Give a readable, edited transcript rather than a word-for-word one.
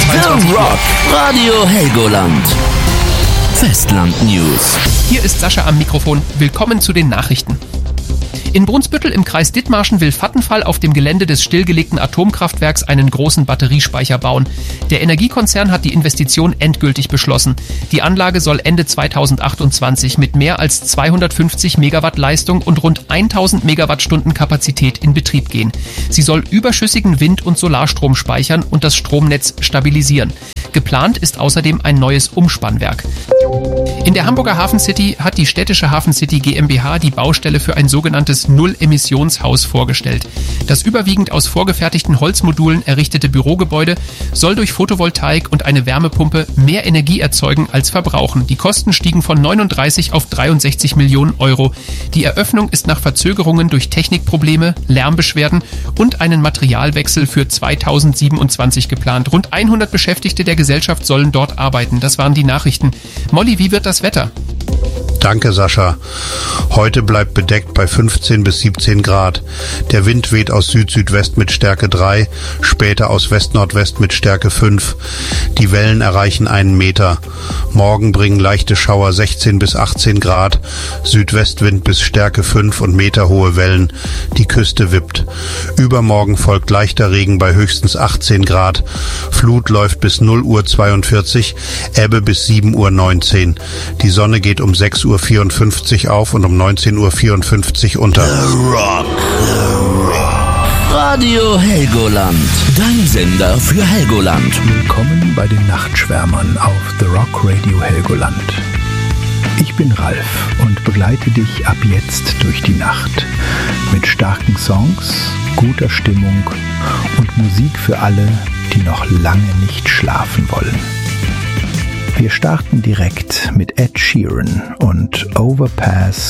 22 Uhr. Rock Radio Helgoland. Festland News. Hier ist Sascha am Mikrofon. Willkommen zu den Nachrichten. In Brunsbüttel im Kreis Dithmarschen will Vattenfall auf dem Gelände des stillgelegten Atomkraftwerks einen großen Batteriespeicher bauen. Der Energiekonzern hat die Investition endgültig beschlossen. Die Anlage soll Ende 2028 mit mehr als 250 Megawatt Leistung und rund 1000 Megawattstunden Kapazität in Betrieb gehen. Sie soll überschüssigen Wind- und Solarstrom speichern und das Stromnetz stabilisieren. Geplant ist außerdem ein neues Umspannwerk. In der Hamburger Hafen City hat die städtische Hafen City GmbH die Baustelle für ein sogenanntes Null-Emissionshaus vorgestellt. Das überwiegend aus vorgefertigten Holzmodulen errichtete Bürogebäude soll durch Photovoltaik und eine Wärmepumpe mehr Energie erzeugen als verbrauchen. Die Kosten stiegen von 39 auf 63 Millionen Euro. Die Eröffnung ist nach Verzögerungen durch Technikprobleme, Lärmbeschwerden und einen Materialwechsel für 2027 geplant. Rund 100 Beschäftigte der Gesellschaft sollen dort arbeiten. Das waren die Nachrichten. Molly, wie wird das Wetter? Danke, Sascha. Heute bleibt bedeckt bei 15 bis 17 Grad. Der Wind weht aus Süd-Südwest mit Stärke 3, später aus West-Nordwest mit Stärke 5. Die Wellen erreichen 1 Meter. Morgen bringen leichte Schauer 16 bis 18 Grad, Südwestwind bis Stärke 5 und meterhohe Wellen. Die Küste wippt. Übermorgen folgt leichter Regen bei höchstens 18 Grad. Flut läuft bis 0:42 Uhr, Ebbe bis 7:19 Uhr. Die Sonne geht um 6:54 Uhr auf und um 19:54 Uhr unter. Rock. Radio Helgoland. Dein Sender für Helgoland. Willkommen bei den Nachtschwärmern auf The Rock Radio Helgoland. Ich bin Ralf und begleite dich ab jetzt durch die Nacht mit starken Songs, guter Stimmung und Musik für alle, die noch lange nicht schlafen wollen. Wir starten direkt mit Ed Sheeran und Overpass